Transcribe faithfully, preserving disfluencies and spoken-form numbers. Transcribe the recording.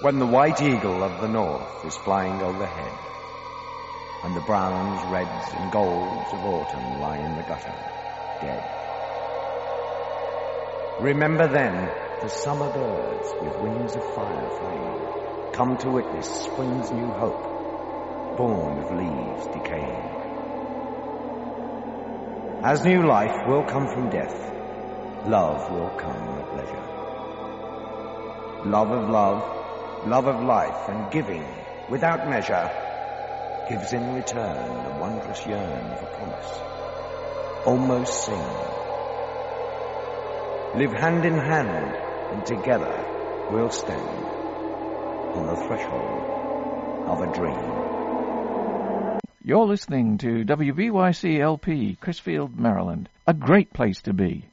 when the white eagle of the north is flying overhead, and the browns, reds, and golds of autumn lie in the gutter, dead. Remember then the summer birds with wings of fire flame come to witness spring's new hope, born of leaves decaying. As new life will come from death, love will come of leisure. Love of love, love of life, and giving without measure gives in return the wondrous yearn of a promise. Almost sing. Live hand in hand, and together we'll stand on the threshold of a dream. You're listening to W B Y C L P, Crisfield, Maryland. A great place to be.